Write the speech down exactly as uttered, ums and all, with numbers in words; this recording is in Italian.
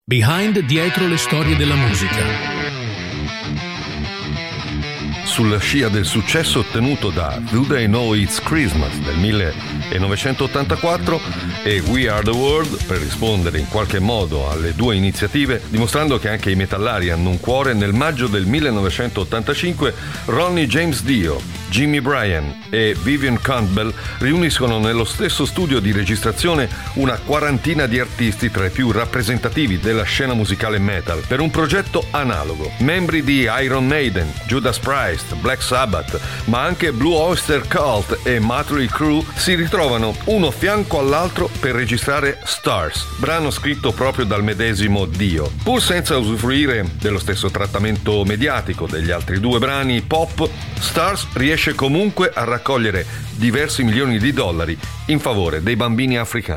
Behind dietro le storie della musica. Sulla scia del successo ottenuto da Do They Know It's Christmas del millenovecentottantaquattro e We Are The World, per rispondere in qualche modo alle due iniziative, dimostrando che anche i metallari hanno un cuore, nel maggio del millenovecentottantacinque Ronnie James Dio, Jimmy Bryan e Vivian Campbell riuniscono nello stesso studio di registrazione una quarantina di artisti tra i più rappresentativi della scena musicale metal per un progetto analogo. Membri di Iron Maiden, Judas Priest, Black Sabbath, ma anche Blue Oyster Cult e Mötley Crüe si ritrovano uno fianco all'altro per registrare Stars, brano scritto proprio dal medesimo Dio. Pur senza usufruire dello stesso trattamento mediatico degli altri due brani pop, Stars riesce comunque a raccogliere diversi milioni di dollari in favore dei bambini africani.